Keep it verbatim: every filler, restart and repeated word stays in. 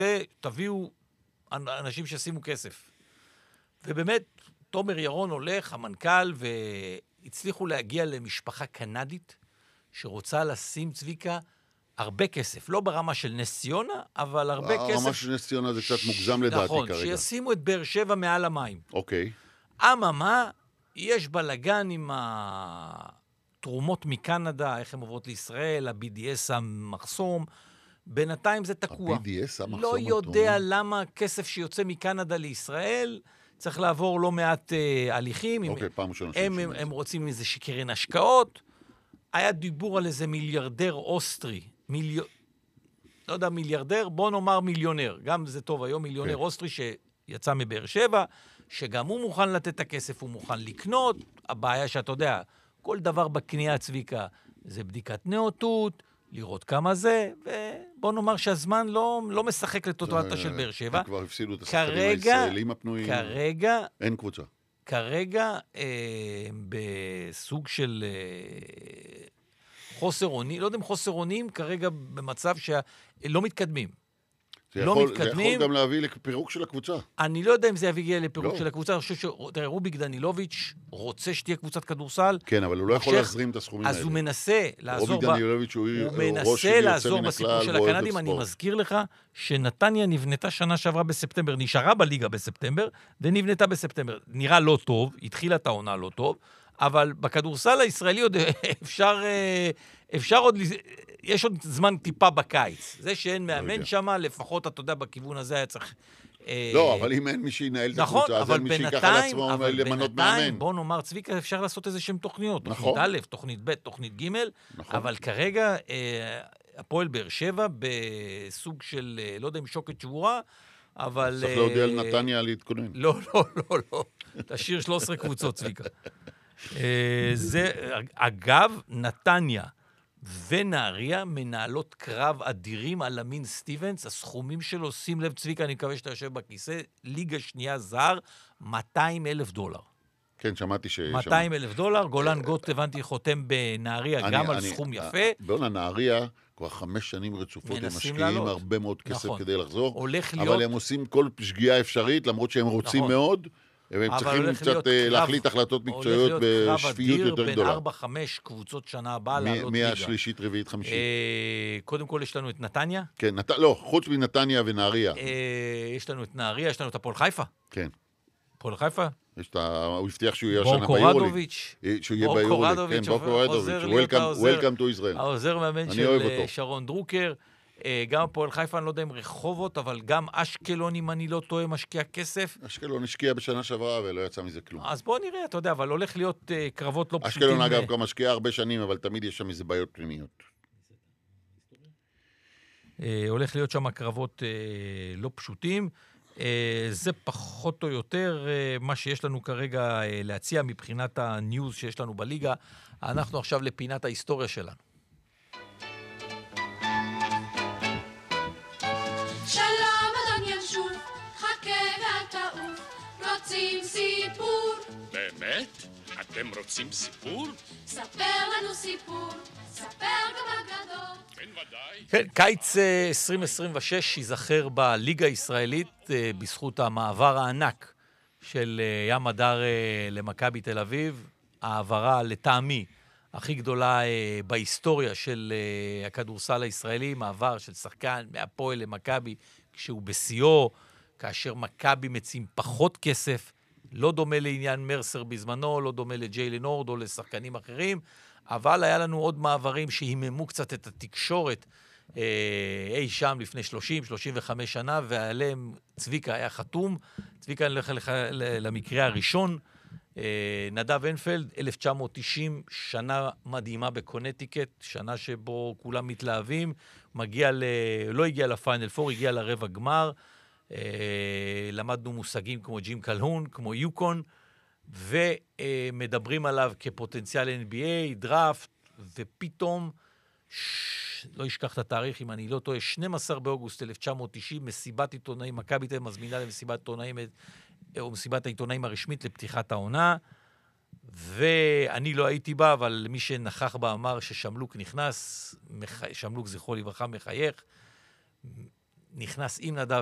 תביאו אנשים שישימו כסף. ובאמת, תומר ירון הולך, המנכ"ל, והצליחו להגיע למשפחה קנדית, שרוצה לשים צביקה הרבה כסף. לא ברמה של נס ציונה, אבל הרבה כסף. הרמה של נס ציונה זה קצת מוגזם לדעתי נכון, כרגע. נכון, שישימו את באר שבע מעל המים. אוקיי. אממה, יש בלגן עם התרומות מקנדה, איך הן עוברות לישראל, ה-בי די אס המחסום, בינתיים זה תקוע. ה-בי די אס המחסום. לא יודע למה כסף שיוצא מקנדה לישראל, צריך לעבור לא מעט uh, הליכים. אוקיי, פעם ראשונה. הם, הם, הם רוצים איזה שקרן השקעות. היה דיבור על איזה מיליארדר אוסטרי. מיליו... לא יודע, מיליארדר, בוא נאמר מיליונר. גם זה טוב היום, מיליונר okay. אוסטרי שיצא מבאר שבע, שגם הוא מוכן לתת את הכסף, הוא מוכן לקנות. הבעיה שאתה יודע, כל דבר בקנייה צביקה, זה בדיקת נאותות, לראות כמה זה, ובוא נאמר שהזמן לא, לא משחק לטוטואטה של באר שבע. הם כבר הפסידו את השחקנים הישראלים הפנויים. כרגע, אין קבוצה. כרגע, אה, בסוג של אה, חוסר אונים, לא יודע אם חוסר אונים, כרגע במצב שלא מתקדמים. זה לא יכול, מתקדמים. זה יכול גם להביא לפירוק של הקבוצה. אני לא יודע אם זה יביא לפירוק לא. של הקבוצה. אני חושב שרוביק דנילוביץ' רוצה שתהיה קבוצת כדורסל. כן, אבל הוא לא יכול להזרים את הסכומים האלה. אז הוא מנסה לעזור, רוביק דנילוביץ' הוא, הוא הוא מנסה לעזור בסיפור של הקנדים. אני מזכיר לך שנתניה נבנתה שנה שעברה בספטמבר, נשארה בליגה בספטמבר, ונבנתה בספטמבר. נראה לא טוב, התחילה את העונה לא טוב, אבל בכדורסל הישראלי עוד אפשר, אפשר עוד, יש עוד זמן טיפה בקיץ. זה שאין מאמן שמה, לפחות אתה יודע, בכיוון הזה היה צריך... לא, אבל אם אין מי שינהל את הקבוצה, אז אין מי שיקח על עצמו למנות מאמן. בוא נאמר, צביקה, אפשר לעשות איזה שם תוכניות. תוכנית א', תוכנית ב', תוכנית ג', אבל כרגע הפועל באר שבע בסוג של, לא יודע אם שוקת שבורה, אבל... צריך להודיע על נתניה להתכונן. לא, לא, לא, לא. תשאיר שלוש עשרה קבוצות, צביקה. זה, אגב, נתניה ונהריה מנהלות קרב אדירים על אמין סטיבנס, הסכומים שלו, שים לב צביקה, אני מקווה שאתה יושב בכיסא, ליגה שנייה זר, מאתיים אלף דולר. כן, שמעתי ש... מאתיים אלף דולר, גולן גוט, הבנתי, חותם בנהריה גם על סכום יפה. בואו נהריה, כבר חמש שנים רצופות, הם משקיעים הרבה מאוד כסף כדי לחזור, אבל הם עושים כל שגיאה אפשרית, למרות שהם רוצים מאוד, והם צריכים קצת להחליט החלטות מקצועיות בשפיות יותר גדולה. בין ארבע חמש קבוצות שנה הבאה לעלות ליגה. מהשלישית, רביעית, חמישית. קודם כל יש לנו את נתניה. כן, לא, חוץ מנתניה ונהריה. יש לנו את נהריה, יש לנו את הפועל חיפה. כן. הפועל חיפה. הוא הבטיח שהוא יהיה השנה ביורוליג. בורקורדוביץ'. שהוא יהיה ביורוליג. כן, בורקורדוביץ'. Welcome to Israel. העוזר מאמן של שרון דרוקר. גם הפועל חיפה, אני לא יודע אם רחובות, אבל גם אשקלון, אם אני לא טועה, משקיע כסף. אשקלון השקיע בשנה שעברה, ולא יצא מזה כלום. אז בוא נראה, אתה יודע, אבל הולך להיות קרבות לא פשוטים. אשקלון, אגב, כבר משקיע הרבה שנים, אבל תמיד יש שם איזה בעיות פנימיות. הולך להיות שם קרבות לא פשוטים. זה פחות או יותר מה שיש לנו כרגע להציע מבחינת הניוז שיש לנו בליגה. אנחנו עכשיו לפינת ההיסטוריה שלנו. שלום אדון ינשוף, חכה ואל תעוף, רוצים סיפור. באמת? אתם רוצים סיפור? ספר לנו סיפור, ספר גם אגדות. כן, ודאי. כן, קיץ עשרים עשרים ושש ייזכר בליגה הישראלית בזכות המעבר הענק של ים הדר למכבי תל אביב, העברה לטעמי הכי גדולה בהיסטוריה של הכדורסל הישראלי, מעבר של שחקן מהפועל למכבי כשהוא בשיאו, כאשר מכבי מציעים פחות כסף, לא דומה לעניין מרסר בזמנו, לא דומה לג'יילן הורד או לשחקנים אחרים, אבל היה לנו עוד מעברים שהיממו קצת את התקשורת אי שם לפני שלושים שלושים וחמש שנה, ועליהם צביקה היה חתום. צביקה נלך למקרה הראשון, נדב אינפלד, אלף תשע מאות תשעים, שנה מדהימה בקונטיקט, שנה שבו כולם מתלהבים, מגיע ל... לא הגיע לפיינל פור, הגיע לרבע גמר, למדנו מושגים כמו ג'ים קלהון, כמו יוקון, ומדברים עליו כפוטנציאל אן בי איי, דראפט, ופתאום, ש... לא אשכח את התאריך, אם אני לא טועה, שנים עשר באוגוסט אלף תשע מאות תשעים, מסיבת עיתונאים, מכבי תל אביב מזמינה למסיבת עיתונאים, או מסיבת העיתונאים הרשמית לפתיחת העונה, ואני לא הייתי בה, אבל מי שנכח בה אמר ששמלוק נכנס, שמלוק זכרו לברכה מחייך, נכנס עם נדב